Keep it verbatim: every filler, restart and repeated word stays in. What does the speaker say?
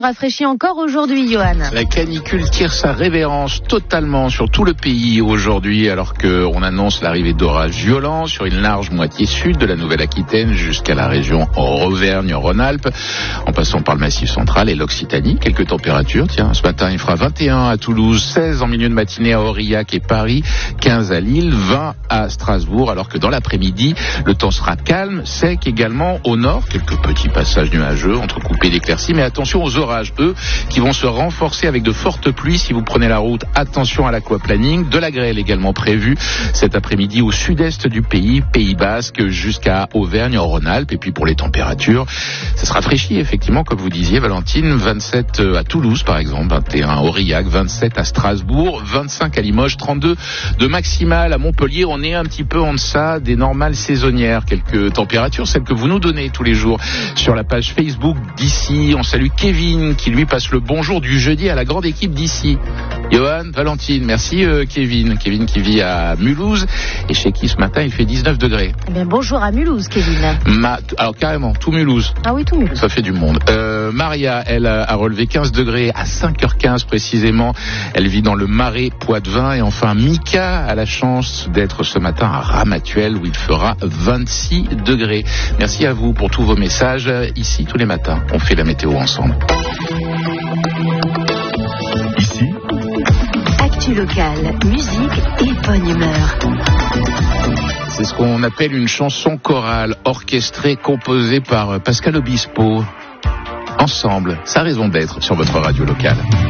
Rafraîchit encore aujourd'hui, Johan. La canicule tire sa révérence totalement sur tout le pays aujourd'hui, alors qu'on annonce l'arrivée d'orages violents sur une large moitié sud de la Nouvelle-Aquitaine jusqu'à la région Auvergne-Rhône-Alpes, en passant par le Massif central et l'Occitanie. Quelques températures, tiens, ce matin il fera vingt et un à Toulouse, seize en milieu de matinée à Aurillac et Paris, quinze à Lille, vingt à Strasbourg, alors que dans l'après-midi, le temps sera calme, sec également au nord, quelques petits passages nuageux entrecoupés d'éclaircies, mais attention aux orages. Eux, qui vont se renforcer avec de fortes pluies. Si vous prenez la route, attention à l'aquaplaning. De la grêle également prévue cet après-midi au sud-est du pays, Pays Basque jusqu'à Auvergne en Rhône-Alpes. Et puis pour les températures, ça se rafraîchit effectivement, comme vous disiez, Valentine. vingt-sept à Toulouse par exemple, vingt et un à Aurillac, vingt-sept à Strasbourg, vingt-cinq à Limoges, trente-deux de maximale à Montpellier. On est un petit peu en deçà des normales saisonnières. Quelques températures, celles que vous nous donnez tous les jours sur la page Facebook d'ici. On salue Kevin qui lui passe le bonjour du jeudi à la grande équipe d'ici. Johan, Valentine, merci euh, Kevin. Kevin qui vit à Mulhouse et chez qui ce matin il fait dix-neuf degrés. Eh bien, bonjour à Mulhouse, Kevin. Ma... Alors carrément, tout Mulhouse. Ah oui, tout Mulhouse. Ça fait du monde. Euh, Maria, elle a relevé quinze degrés à cinq heures quinze précisément. Elle vit dans le Marais Poitevin. Et enfin, Mika a la chance d'être ce matin à Ramatuelle où il fera vingt-six degrés. Merci à vous pour tous vos messages. Ici, tous les matins, on fait la météo ensemble. Ici, actu locale, musique et bonne humeur. C'est ce qu'on appelle une chanson chorale orchestrée, composée par Pascal Obispo. Ensemble, sa raison d'être sur votre radio locale.